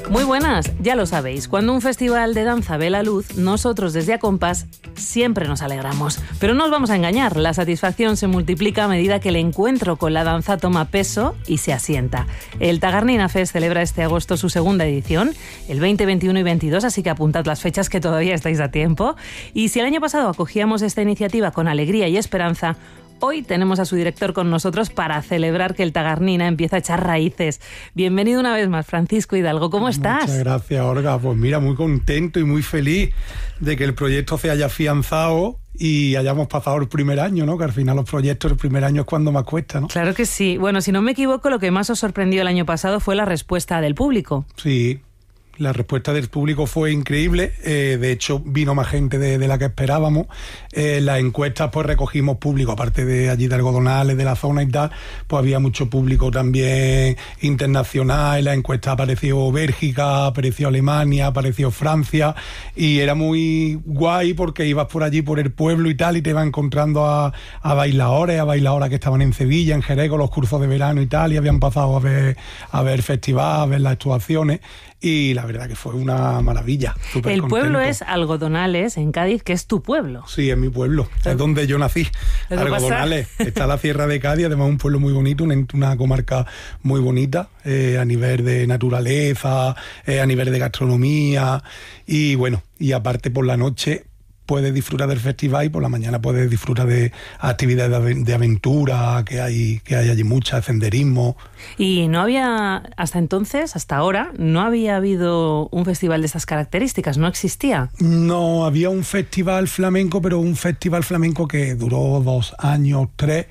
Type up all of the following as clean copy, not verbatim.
Muy buenas, ya lo sabéis, cuando un festival de danza ve la luz, nosotros desde Acompás siempre nos alegramos. Pero no os vamos a engañar, la satisfacción se multiplica a medida que el encuentro con la danza toma peso y se asienta. El Tagarnina Fest celebra este agosto su segunda edición, el 20, 21 y 22, así que apuntad las fechas que todavía estáis a tiempo. Y si el año pasado acogíamos esta iniciativa con alegría y esperanza, hoy tenemos a su director con nosotros para celebrar que el Tagarnina empieza a echar raíces. Bienvenido una vez más, Francisco Hidalgo. ¿Cómo estás? Muchas gracias, Olga. Pues mira, muy contento y muy feliz de que el proyecto se haya afianzado y hayamos pasado el primer año, ¿no? Que al final los proyectos, el primer año es cuando más cuesta, ¿no? Claro que sí. Bueno, si no me equivoco, lo que más os sorprendió el año pasado fue la respuesta del público. Sí. La respuesta del público fue increíble, de hecho vino más gente de la que esperábamos. Las encuestas pues recogimos público, aparte de allí de Algodonales, de la zona y tal, pues había mucho público también internacional. En la encuesta apareció Bélgica, apareció Alemania, apareció Francia, y era muy guay porque ibas por allí por el pueblo y tal, y te ibas encontrando a bailadoras que estaban en Sevilla, en Jerez, con los cursos de verano y tal, y habían pasado a ver festivales, a ver las actuaciones. Y la verdad que fue una maravilla. El pueblo es Algodonales, en Cádiz, que es tu pueblo. Sí, es mi pueblo, es donde yo nací. Algodonales, está la Sierra de Cádiz, además un pueblo muy bonito, una comarca muy bonita, a nivel de naturaleza, a nivel de gastronomía, y bueno, y aparte por la noche puedes disfrutar del festival y por la mañana puedes disfrutar de actividades de aventura, que hay allí muchas, senderismo. Y no había, hasta entonces, hasta ahora, no había habido un festival de estas características, ¿no existía? No, había un festival flamenco, pero un festival flamenco que duró 2 años, 3,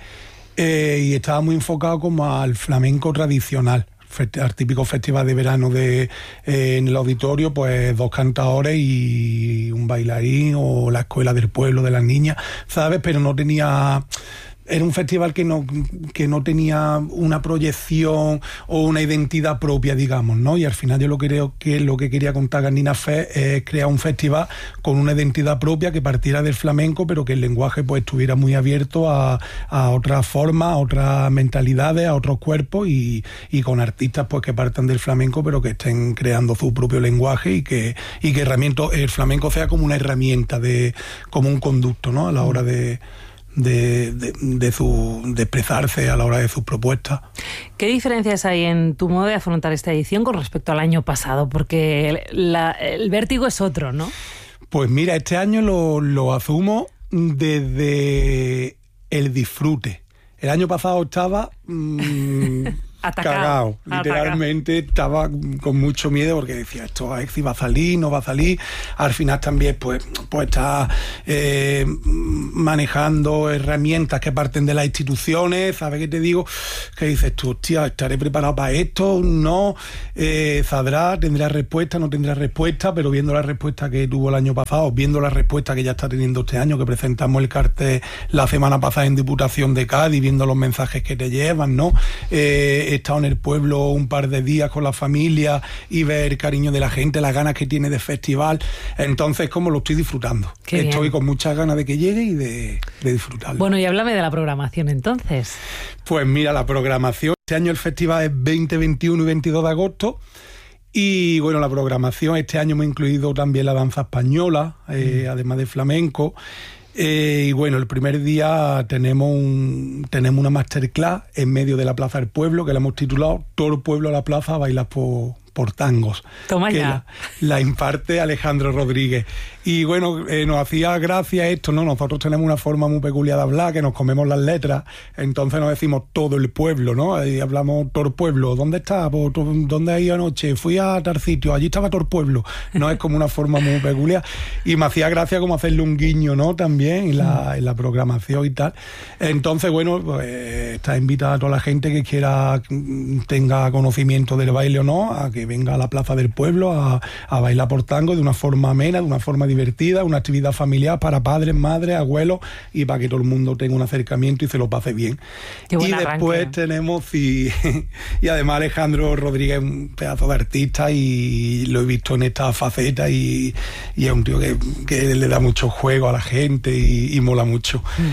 y estaba muy enfocado como al flamenco tradicional. Al típico festival de verano en el auditorio, pues 2 cantadores y un bailarín, o la escuela del pueblo de las niñas, ¿sabes? Pero no tenía... Era un festival que no tenía una proyección o una identidad propia, digamos, ¿no? Y al final yo creo que lo que quería con Tagarnina Fest es crear un festival con una identidad propia que partiera del flamenco, pero que el lenguaje pues estuviera muy abierto a otras formas, a otras mentalidades, a otros cuerpos, y con artistas pues que partan del flamenco, pero que estén creando su propio lenguaje, y que el flamenco sea como una herramienta, como un conducto, ¿no? A la hora de expresarse, a la hora de sus propuestas. ¿Qué diferencias hay en tu modo de afrontar esta edición con respecto al año pasado? Porque el vértigo es otro, ¿no? Pues mira, este año lo asumo desde el disfrute. El año pasado estaba... cagado, literalmente estaba con mucho miedo porque decía, esto si va a salir, no va a salir. Al final también pues está manejando herramientas que parten de las instituciones, ¿sabes qué te digo? Que dices tú, hostia, ¿estaré preparado para esto? No, tendrá respuesta, no tendrá respuesta, pero viendo la respuesta que tuvo el año pasado, viendo la respuesta que ya está teniendo este año, que presentamos el cartel la semana pasada en Diputación de Cádiz, viendo los mensajes que te llevan, ¿no? He estado en el pueblo un par de días con la familia y ver el cariño de la gente, las ganas que tiene de festival. Entonces, como lo estoy disfrutando. Estoy con muchas ganas de que llegue y de disfrutarlo. Bueno, y háblame de la programación entonces. Pues mira, la programación. Este año el festival es 20, 21 y 22 de agosto. Y bueno, la programación, este año hemos incluido también la danza española, además de flamenco. Y bueno, el primer día tenemos una masterclass en medio de la Plaza del Pueblo, que la hemos titulado Todo el pueblo a la plaza a bailar por tangos. Toma ya. La imparte Alejandro Rodríguez. Y bueno, nos hacía gracia esto, ¿no? Nosotros tenemos una forma muy peculiar de hablar, que nos comemos las letras, entonces nos decimos todo el pueblo, ¿no? Ahí hablamos todo el pueblo. ¿Dónde está? ¿Dónde has ido anoche? Fui a tal sitio, allí estaba todo el pueblo. No, es como una forma muy peculiar. Y me hacía gracia como hacerle un guiño, ¿no? También en la programación y tal. Entonces, bueno, pues está invitada a toda la gente que quiera, tenga conocimiento del baile o no, a que venga a la Plaza del Pueblo a bailar por tango de una forma amena, de una forma divertida, una actividad familiar para padres, madres, abuelos, y para que todo el mundo tenga un acercamiento y se lo pase bien. Qué buen arranque. Después tenemos y además Alejandro Rodríguez, un pedazo de artista, y lo he visto en esta faceta, y es un tío que le da mucho juego a la gente y mola mucho.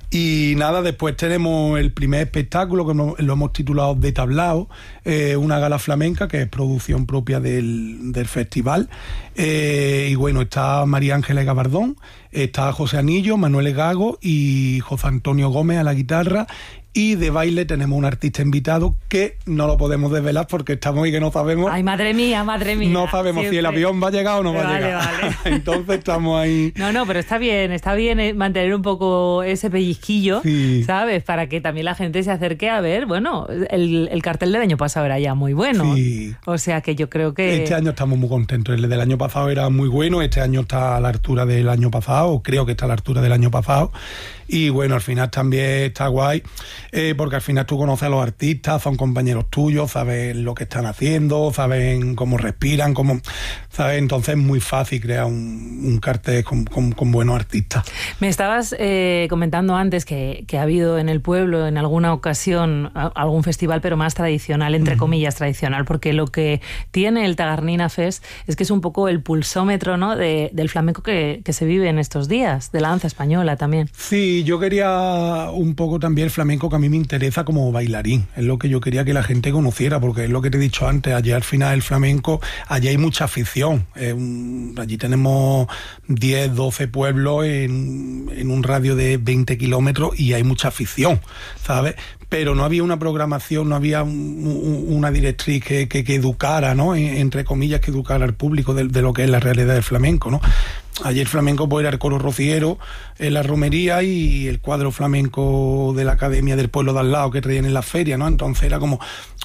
Y nada, después tenemos el primer espectáculo que lo hemos titulado De Tablao, una gala flamenca que es producción propia del festival. Y bueno, está María Ángeles Gabardón, está José Anillo, Manuel Gago y José Antonio Gómez a la guitarra. Y de baile tenemos un artista invitado que no lo podemos desvelar porque estamos ahí que no sabemos. Ay, madre mía. No sabemos si el avión va a llegar o no va a llegar. Vale. Entonces estamos ahí. No, pero está bien mantener un poco ese pellizquillo, sí, ¿sabes? Para que también la gente se acerque a ver. Bueno, el cartel del año pasado era ya muy bueno. Sí. O sea que yo creo que... Este año estamos muy contentos. El del año pasado era muy bueno, este año está a la altura del año pasado, creo que está a la altura del año pasado. Y bueno, al final también está guay, porque al final tú conoces a los artistas, son compañeros tuyos, sabes lo que están haciendo, saben cómo respiran, ¿sabes? Entonces es muy fácil crear un cartel con buenos artistas. Me estabas comentando antes que ha habido en el pueblo en alguna ocasión algún festival, pero más tradicional, entre comillas tradicional, porque lo que tiene el Tagarnina Fest es que es un poco el pulsómetro, ¿no?, del flamenco que se vive en estos días, de la danza española también. Sí, yo quería un poco también el flamenco, que a mí me interesa como bailarín, es lo que yo quería que la gente conociera, porque es lo que te he dicho antes, allí al final el flamenco, allí hay mucha afición, allí tenemos 10, 12 pueblos en un radio de 20 kilómetros y hay mucha afición, ¿sabes? Pero no había una programación, no había una directriz que educara, ¿no?, entre comillas, que educara al público de lo que es la realidad del flamenco, ¿no? Ayer el flamenco pues era el coro rociero en la romería y el cuadro flamenco de la academia del pueblo de al lado que traían en la feria, ¿no? Entonces era como,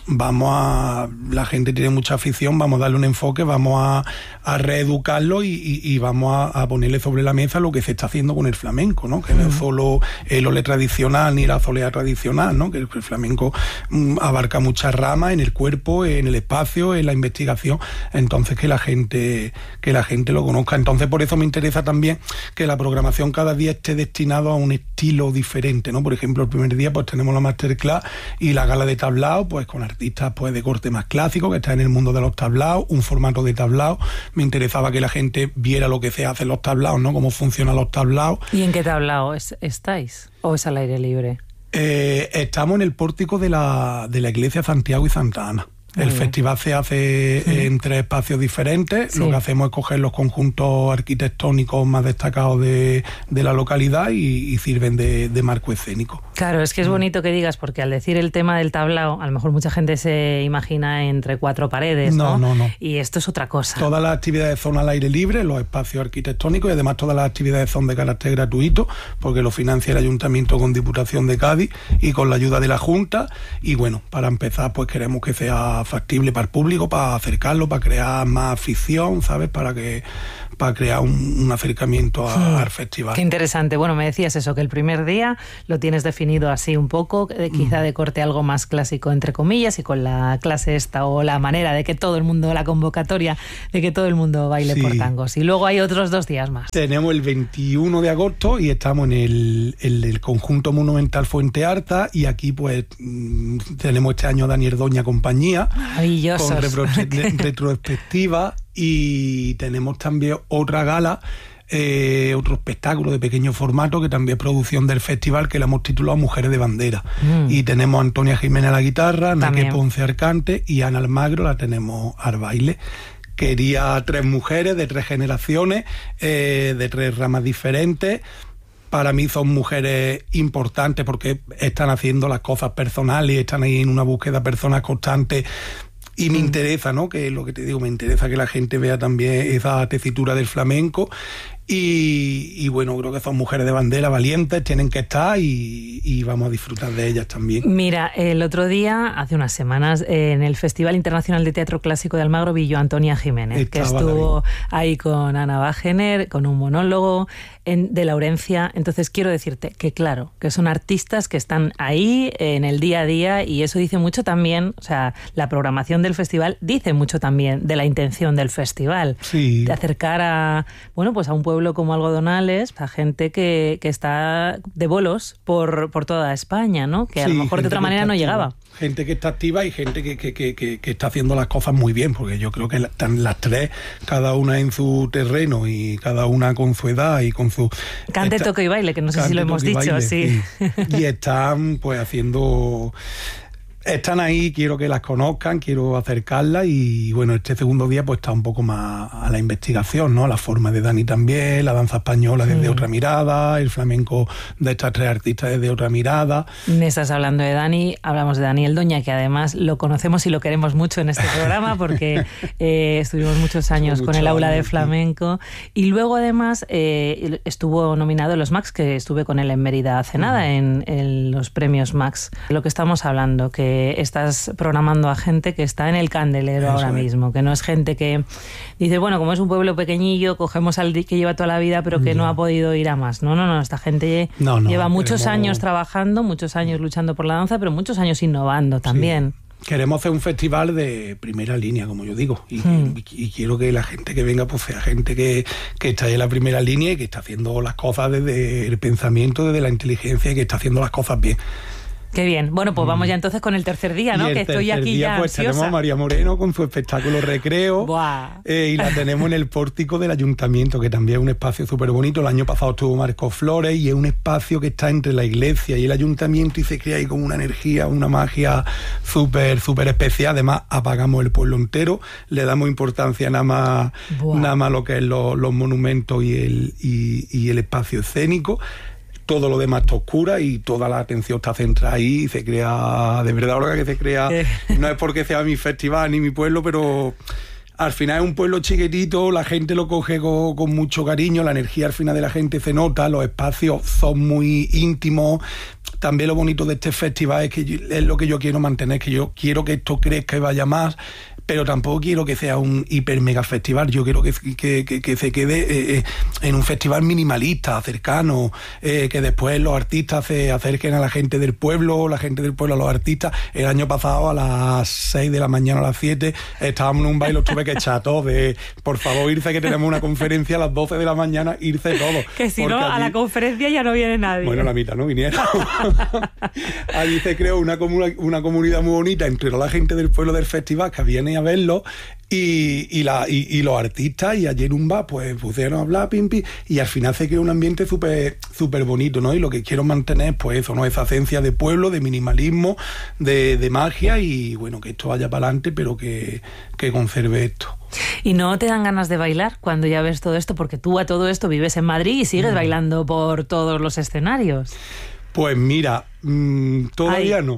la gente tiene mucha afición, vamos a darle un enfoque, vamos a reeducarlo y vamos a ponerle sobre la mesa lo que se está haciendo con el flamenco, ¿no? Que no es solo el ole tradicional ni la azolea tradicional, ¿no? Que el flamenco abarca muchas ramas en el cuerpo, en el espacio, en la investigación, entonces que la gente lo conozca. Entonces por eso me interesa también que la programación cada día esté destinado a un estilo diferente, ¿no? Por ejemplo, el primer día pues tenemos la masterclass y la gala de tablao, pues con artistas pues de corte más clásico, que está en el mundo de los tablaos, un formato de tablao. Me interesaba que la gente viera lo que se hace en los tablaos, ¿no? Cómo funcionan los tablaos. ¿Y en qué tablao estáis? ¿O es al aire libre? Estamos en el pórtico de la iglesia Santiago y Santa Ana. El festival se hace en 3 espacios diferentes. Sí. Lo que hacemos es coger los conjuntos arquitectónicos más destacados de la localidad y sirven de marco escénico. Claro, es que es bonito que digas, porque al decir el tema del tablao, a lo mejor mucha gente se imagina entre 4 paredes, ¿no? No. Y esto es otra cosa. Todas las actividades son al aire libre, los espacios arquitectónicos, y además todas las actividades son de carácter gratuito, porque lo financia el Ayuntamiento con Diputación de Cádiz y con la ayuda de la Junta. Y bueno, para empezar, pues queremos que sea factible para el público, para acercarlo, para crear más afición, ¿sabes? Para crear un acercamiento al festival. Qué interesante. Bueno, me decías eso, que el primer día lo tienes definido así un poco, quizá de corte algo más clásico, entre comillas, y con la clase esta o la manera de que todo el mundo, la convocatoria, de que todo el mundo baile por tangos. Y luego hay otros 2 días más. Tenemos el 21 de agosto y estamos en el conjunto monumental Fuente Arta, y aquí pues tenemos este año Daniel Doña compañía. Maravillosos. Con retrospectiva, y tenemos también otra gala, otro espectáculo de pequeño formato que también es producción del festival, que le hemos titulado Mujeres de Bandera. Y tenemos a Antonia Jiménez a la guitarra, Naque Ponce al cante y Ana Almagro la tenemos al baile. Quería 3 mujeres de 3 generaciones, de 3 ramas diferentes. Para mí son mujeres importantes porque están haciendo las cosas personales, están ahí en una búsqueda personal constante. Y me interesa, ¿no? Que es lo que te digo, me interesa que la gente vea también esa tesitura del flamenco. Y bueno, creo que son mujeres de bandera valientes, tienen que estar y vamos a disfrutar de ellas también. Mira, el otro día, hace unas semanas, en el Festival Internacional de Teatro Clásico de Almagro vi yo a Antonia Jiménez, que estuvo ahí con Ana Wagener, con un monólogo de Laurencia. Entonces quiero decirte que claro, que son artistas que están ahí en el día a día, y eso dice mucho también, o sea, la programación del festival dice mucho también de la intención del festival, de acercar a, bueno, pues a un pueblo pueblo como Algodonales a gente que está de bolos por toda España, ¿no? Que a lo mejor de otra manera no llegaba. Gente que está activa y gente que está haciendo las cosas muy bien, porque yo creo que están las tres, cada una en su terreno y cada una con su edad y con su... Cante, toque y baile, que no sé si lo hemos dicho, baile, sí. Y están pues haciendo... Están ahí, quiero que las conozcan, quiero acercarlas y bueno, este segundo día pues está un poco más a la investigación, ¿no? La forma de Dani también, la danza española desde otra mirada, el flamenco de estas tres artistas desde otra mirada. Me estás hablando de Dani, hablamos de Daniel Doña, que además lo conocemos y lo queremos mucho en este programa porque estuvimos muchos años con el Aula de Flamenco y luego además estuvo nominado en los Max, que estuve con él en Mérida hace nada, en los premios Max. Lo que estamos hablando, que estás programando a gente que está en el candelero ahora mismo, que no es gente que dice, bueno, como es un pueblo pequeñillo, cogemos al que lleva toda la vida pero que no ha podido ir a más. No, esta gente lleva muchos años trabajando, muchos años luchando por la danza, pero muchos años innovando también. Sí. Queremos hacer un festival de primera línea, como yo digo, y quiero que la gente que venga pues sea gente que está en la primera línea y que está haciendo las cosas desde el pensamiento, desde la inteligencia y que está haciendo las cosas bien. Qué bien. Bueno, pues vamos ya entonces con el tercer día, ¿no? Que estoy aquí día, ya pues ansiosa. Tenemos a María Moreno con su espectáculo Recreo. Y la tenemos en el pórtico del ayuntamiento, que también es un espacio súper bonito. El año pasado estuvo Marcos Flores y es un espacio que está entre la iglesia y el ayuntamiento y se crea ahí como una energía, una magia súper especial. Además, apagamos el pueblo entero, le damos importancia nada más a lo que es los monumentos y el espacio escénico. Todo lo demás está oscura y toda la atención está centrada ahí y se crea, de verdad, lo que se crea, no es porque sea mi festival ni mi pueblo, pero al final es un pueblo chiquitito, la gente lo coge con mucho cariño, la energía al final de la gente se nota, los espacios son muy íntimos. También lo bonito de este festival es que es lo que yo quiero mantener, que yo quiero que esto crezca y vaya más, pero tampoco quiero que sea un hiper mega festival. Yo quiero que se quede en un festival minimalista, cercano, que después los artistas se acerquen a la gente del pueblo, la gente del pueblo a los artistas. El año pasado a las 6 de la mañana, a las 7, estábamos en un baile, los tuve que echar todos de, por favor, irse, que tenemos una conferencia a las 12 de la mañana, irse todos. Que si no, a la conferencia ya no viene nadie. Bueno, la mitad no vinieron. Allí se creó una comunidad muy bonita entre la gente del pueblo del festival que viene a verlo y los artistas, y ayer un bar pues pusieron a hablar y al final se creó un ambiente súper bonito, ¿no? Y lo que quiero mantener pues eso, ¿no? Esa esencia de pueblo, de minimalismo, de magia, y bueno, que esto vaya para adelante, pero que conserve esto. ¿Y no te dan ganas de bailar cuando ya ves todo esto? Porque tú a todo esto vives en Madrid y sigues bailando por todos los escenarios. Pues mira, todavía no.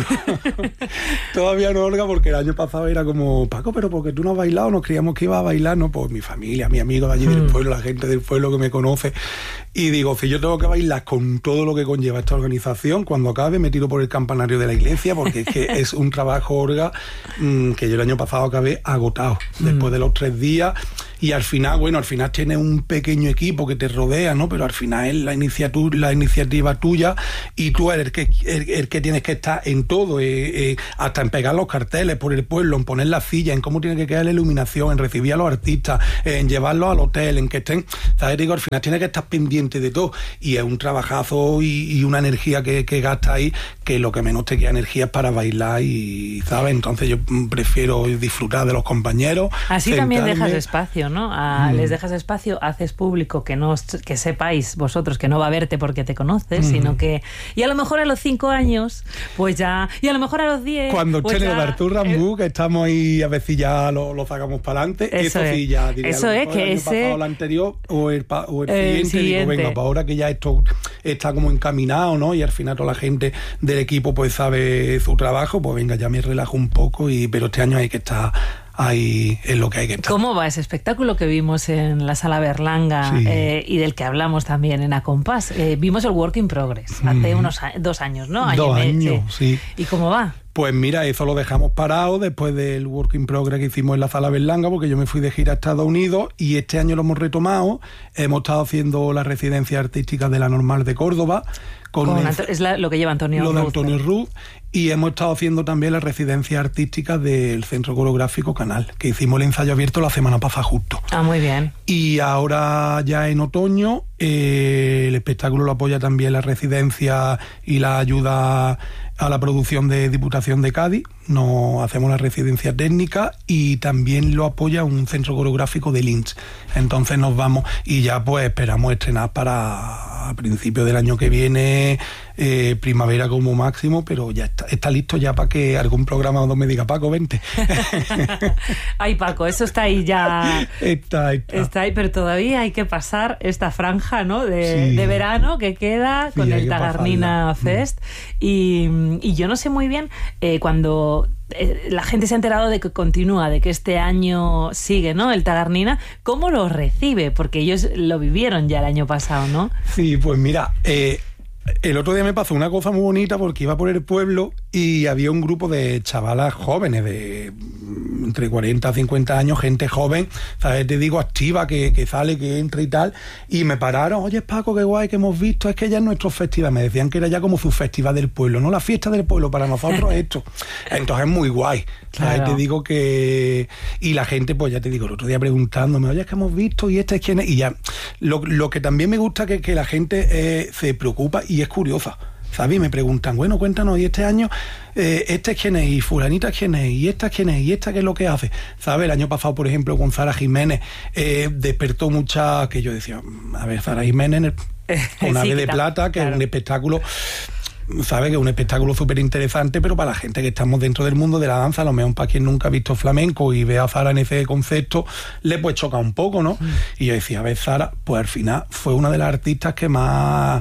Todavía no, Olga, porque el año pasado era como, Paco, pero porque tú no has bailado, nos creíamos que ibas a bailar, ¿no? Pues mi familia, mis amigos de allí del pueblo, la gente del pueblo que me conoce. Y digo, si yo tengo que bailar con todo lo que conlleva esta organización, cuando acabe me tiro por el campanario de la iglesia, porque es que es un trabajo, Olga, que yo el año pasado acabé agotado, después de los 3 días. Y al final, bueno, al final tienes un pequeño equipo que te rodea, ¿no? Pero al final es la iniciativa tuya y tú eres el que tienes que estar en todo, hasta en pegar los carteles por el pueblo, en poner las sillas, en cómo tiene que quedar la iluminación, en recibir a los artistas, en llevarlos al hotel, en que estén, ¿sabes? Digo, al final tienes que estar pendiente de todo y es un trabajazo y una energía que gasta ahí, que lo que menos te queda energía es para bailar y, ¿sabes? Entonces yo prefiero disfrutar de los compañeros. Así también dejas espacio, ¿no? Les dejas espacio, haces público que sepáis vosotros que no va a verte porque te conoces, sino que... Y a lo mejor a los 5 años, pues ya... Y a lo mejor a los 10... Cuando pues echen el Artur Rambú, que estamos ahí, a ver si ya lo sacamos para adelante. Eso sí, ya diría. Eso es, que el año pasado, el anterior o el siguiente. Digo, venga, para ahora que ya esto está como encaminado, ¿no? Y al final toda la gente del equipo pues sabe su trabajo, pues venga, ya me relajo un poco, pero este año hay que estar... Ahí es lo que hay que estar. ¿Cómo va ese espectáculo que vimos en la Sala Berlanga y del que hablamos también en Acompás? Vimos el Work in Progress hace unos 2 años, ¿no? 2 años, sí. ¿Y cómo va? Pues mira, eso lo dejamos parado después del Work in Progress que hicimos en la Sala Berlanga, porque yo me fui de gira a Estados Unidos y este año lo hemos retomado. Hemos estado haciendo la residencia artística de la Normal de Córdoba. Es lo que lleva Antonio Ruth. Lo de Antonio Ruth. Y hemos estado haciendo también la residencia artística del Centro Coreográfico Canal, que hicimos el ensayo abierto la semana pasada justo. Ah, muy bien. Y ahora ya en otoño el espectáculo lo apoya también la residencia y la ayuda a la producción de Diputación de Cádiz. Nos hacemos la residencia técnica y también lo apoya un centro coreográfico de Linz. Entonces nos vamos y ya pues esperamos estrenar para a principios del año que viene, primavera como máximo, pero ya está listo ya para que algún programa o dos me diga, Paco, vente. Ay, Paco, eso está ahí ya. Está ahí, pero todavía hay que pasar esta franja, ¿no? de verano que queda con el Tagarnina Fest. Y yo no sé muy bien cuando la gente se ha enterado de que continúa, de que este año sigue, ¿no? El Tagarnina, ¿cómo lo recibe? Porque ellos lo vivieron ya el año pasado, ¿no? Sí, pues mira, el otro día me pasó una cosa muy bonita porque iba por el pueblo y había un grupo de chavalas jóvenes de entre 40 y 50 años, gente joven, ¿sabes? Te digo, activa, que sale, que entra y tal, y me pararon, oye Paco, qué guay que hemos visto, es que ya es nuestro festival, me decían que era ya como su festival del pueblo, no la fiesta del pueblo, para nosotros esto, entonces es muy guay, ¿sabes? Claro. Te digo que, y la gente, pues ya te digo, el otro día preguntándome, oye, es que hemos visto, y este es quién es, y ya, lo que también me gusta que la gente se preocupa y es curiosa, ¿sabes? Me preguntan, bueno, cuéntanos, ¿y este año este es quién es? ¿Y fulanita es quién es? ¿Y esta es quién es? ¿Y esta qué es lo que hace? ¿Sabes? El año pasado, por ejemplo, con Sara Jiménez despertó mucha, que yo decía, a ver, Sara Jiménez con Ave de Plata, que claro, es un espectáculo, ¿sabes? Que es un espectáculo súper interesante, pero para la gente que estamos dentro del mundo de la danza, a lo mejor para quien nunca ha visto flamenco y ve a Sara en ese concepto, le pues choca un poco, ¿no? Y yo decía, a ver, Sara, pues al final fue una de las artistas que más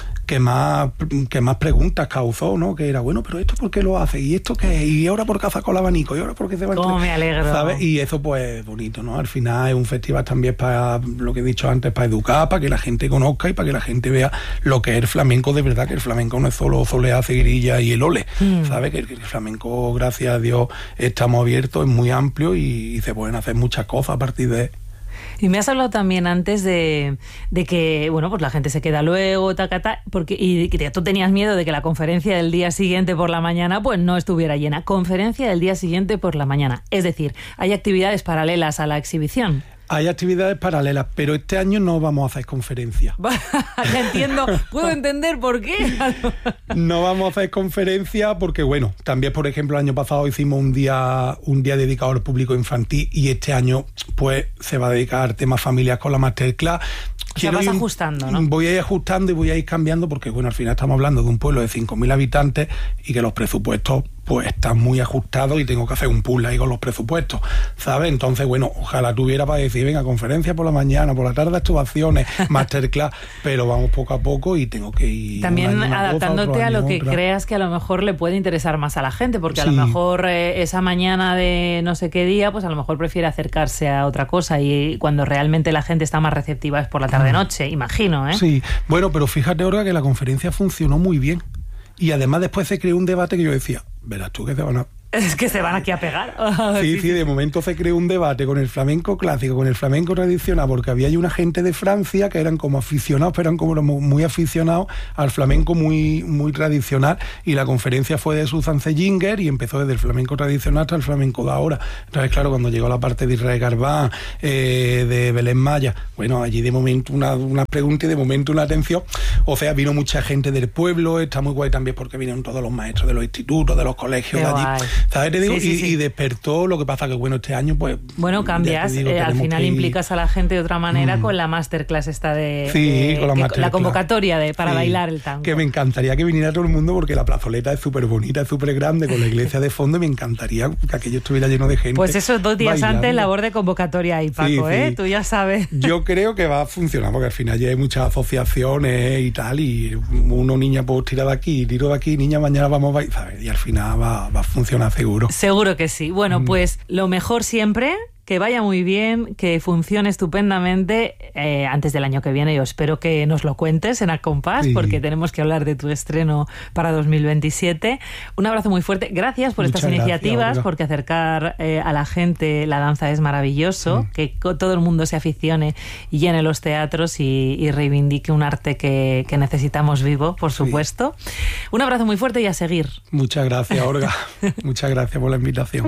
preguntas causó, ¿no? Que era, bueno, pero ¿esto por qué lo hace? ¿Y esto qué es? ¿Y ahora por qué hace con el abanico? ¿Y ahora por qué se va a ¿Cómo me alegro? ¿Sabes? Y eso pues es bonito, ¿no? Al final es un festival también para, lo que he dicho antes, para educar, para que la gente conozca y para que la gente vea lo que es el flamenco de verdad, que el flamenco no es solo soleá, seguirilla y el ole, ¿sabes? Que el flamenco, gracias a Dios, estamos abiertos, es muy amplio y se pueden hacer muchas cosas a partir de... Y me has hablado también antes de que, bueno, pues la gente se queda luego, y que tú tenías miedo de que la conferencia del día siguiente por la mañana pues no estuviera llena. Conferencia del día siguiente por la mañana. Es decir, hay actividades paralelas a la exhibición. Hay actividades paralelas, pero este año no vamos a hacer conferencia. Ya entiendo, puedo entender por qué. No vamos a hacer conferencia porque, bueno, también, por ejemplo, el año pasado hicimos un día dedicado al público infantil y este año, pues, se va a dedicar a temas familiares con la masterclass. O sea, vas ajustando, ¿no? Voy a ir ajustando y voy a ir cambiando porque, bueno, al final estamos hablando de un pueblo de 5.000 habitantes y que los presupuestos pues están muy ajustados y tengo que hacer un puzzle ahí con los presupuestos, ¿sabes? Entonces, bueno, ojalá tuviera para decir, venga, conferencia por la mañana, por la tarde actuaciones, masterclass, pero vamos poco a poco y tengo que ir... También adaptándote a lo que creas que a lo mejor le puede interesar más a la gente, porque a lo mejor esa mañana de no sé qué día, pues a lo mejor prefiere acercarse a otra cosa y cuando realmente la gente está más receptiva es por la tarde-noche, imagino, ¿eh? Sí, bueno, pero fíjate, Olga, que la conferencia funcionó muy bien. Y además después se creó un debate que yo decía, verás tú que se van a... Es que se van aquí a pegar. Sí, de momento se creó un debate con el flamenco clásico, con el flamenco tradicional, porque había ahí una gente de Francia que eran como aficionados, pero eran como muy aficionados al flamenco muy, muy tradicional, y la conferencia fue de Susan Zellinger y empezó desde el flamenco tradicional hasta el flamenco de ahora. Entonces, claro, cuando llegó la parte de Israel Garbán, de Belén Maya, bueno, allí de momento una pregunta y de momento una atención. O sea, vino mucha gente del pueblo, está muy guay también porque vinieron todos los maestros de los institutos, de los colegios de allí. ¿Sabes? Te digo, sí. Y despertó, lo que pasa que, bueno, este año, pues... Bueno, cambias, al final implicas a la gente de otra manera con la masterclass esta con la convocatoria para bailar el tango. Que me encantaría que viniera todo el mundo porque la plazoleta es súper bonita, es súper grande, con la iglesia de fondo, y me encantaría que aquello estuviera lleno de gente. Pues eso, 2 días bailando. Antes, labor de convocatoria ahí, Paco, sí. Tú ya sabes. Yo creo que va a funcionar, porque al final ya hay muchas asociaciones y tal, y uno, niña, pues tira de aquí, tiro de aquí, niña, mañana vamos a bailar, ¿sabes? Y al final va a funcionar seguro. Seguro que sí. Bueno, pues lo mejor siempre Que vaya muy bien, que funcione estupendamente antes del año que viene. Yo espero que nos lo cuentes en Al Compás, porque tenemos que hablar de tu estreno para 2027. Un abrazo muy fuerte. Gracias por estas iniciativas, porque acercar a la gente la danza es maravilloso, que todo el mundo se aficione y llene los teatros y reivindique un arte que necesitamos vivo, por supuesto. Un abrazo muy fuerte y a seguir. Muchas gracias, Olga. Muchas gracias por la invitación.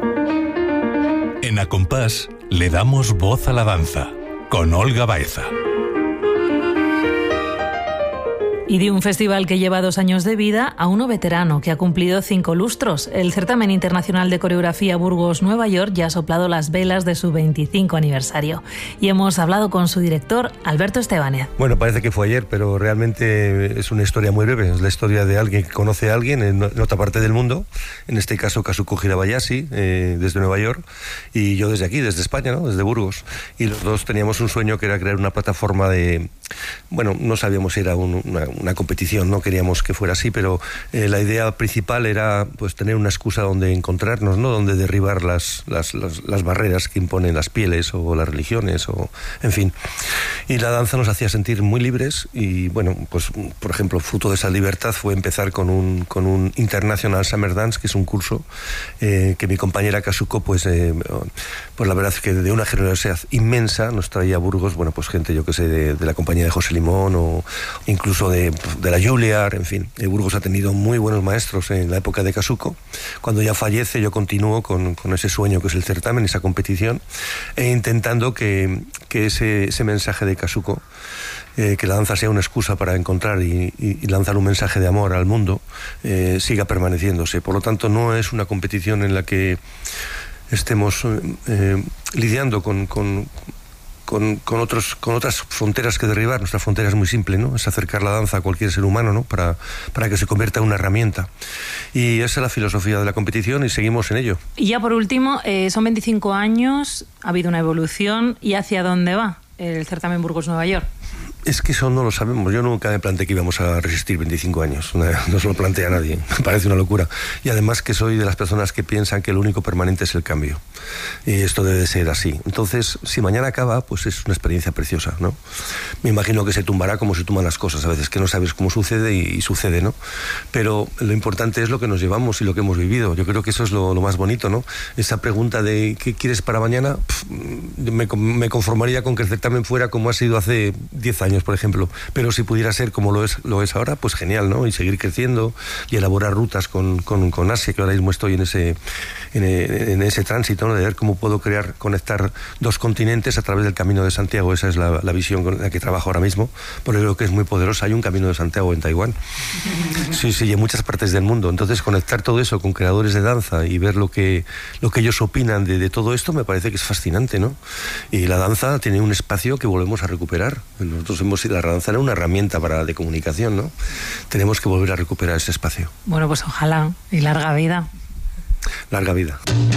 En A Compás le damos voz a la danza, con Olga Baeza. Y de un festival que lleva 2 años de vida a uno veterano que ha cumplido 5 lustros. El Certamen Internacional de Coreografía Burgos Nueva York ya ha soplado las velas de su 25 aniversario. Y hemos hablado con su director, Alberto Estebanez. Bueno, parece que fue ayer, pero realmente es una historia muy breve. Es la historia de alguien que conoce a alguien en otra parte del mundo, en este caso Kazuko Hirabayashi, desde Nueva York, y yo desde aquí, desde España, ¿no? Desde Burgos. Y los dos teníamos un sueño que era crear una plataforma de... Bueno, no sabíamos si era una competición, no queríamos que fuera así, pero la idea principal era pues tener una excusa donde encontrarnos, ¿no? Donde derribar las barreras que imponen las pieles o las religiones, o en fin. Y la danza nos hacía sentir muy libres y, bueno, pues por ejemplo, fruto de esa libertad fue empezar con un International Summer Dance, que es un curso que mi compañera Kazuko, pues la verdad es que de una generosidad inmensa nos traía a Burgos, bueno, pues gente, yo que sé, de la compañía de José Limón o incluso de la Juilliard, en fin. Burgos ha tenido muy buenos maestros en la época de Kazuko. Cuando ya fallece, yo continúo con ese sueño que es el certamen, esa competición, e intentando que ese mensaje de Kazuko, que la danza sea una excusa para encontrar y lanzar un mensaje de amor al mundo, siga permaneciéndose. Por lo tanto, no es una competición en la que estemos lidiando con otras fronteras que derribar. Nuestra frontera es muy simple, ¿no? Es acercar la danza a cualquier ser humano, ¿no? Para que se convierta en una herramienta. Y esa es la filosofía de la competición y seguimos en ello. Y ya por último, son 25 años, ha habido una evolución. ¿Y hacia dónde va el certamen Burgos Nueva York? Es que eso no lo sabemos. Yo nunca me planteé que íbamos a resistir 25 años. No se lo plantea nadie. Me parece una locura. Y además que soy de las personas que piensan que lo único permanente es el cambio. Y esto debe de ser así. Entonces, si mañana acaba, pues es una experiencia preciosa, ¿no? Me imagino que se tumbará como se tumban las cosas a veces, que no sabes cómo sucede y sucede, ¿no? Pero lo importante es lo que nos llevamos y lo que hemos vivido. Yo creo que eso es lo más bonito, ¿no? Esa pregunta de ¿qué quieres para mañana? Me conformaría con que el certamen fuera como ha sido hace 10 años, por ejemplo, pero si pudiera ser como lo es ahora, pues genial, ¿no? Y seguir creciendo y elaborar rutas con Asia, que ahora mismo estoy en ese tránsito, ¿no? De ver cómo puedo conectar 2 continentes a través del Camino de Santiago. Esa es la visión con la que trabajo ahora mismo, porque creo que es muy poderosa. Hay un Camino de Santiago en Taiwán, sí, y en muchas partes del mundo. Entonces, conectar todo eso con creadores de danza y ver lo que ellos opinan de todo esto, me parece que es fascinante, ¿no? Y la danza tiene un espacio que volvemos a recuperar. Nosotros la danza era una herramienta de comunicación, ¿no? Tenemos que volver a recuperar ese espacio. Bueno, pues ojalá, y larga vida. Larga vida.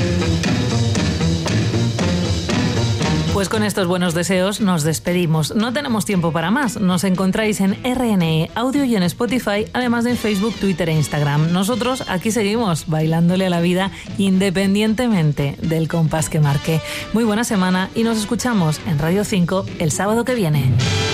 Pues con estos buenos deseos nos despedimos. No tenemos tiempo para más. Nos encontráis en RNE Audio y en Spotify, además de en Facebook, Twitter e Instagram. Nosotros aquí seguimos bailándole a la vida independientemente del compás que marque. Muy buena semana y nos escuchamos en Radio 5 el sábado que viene.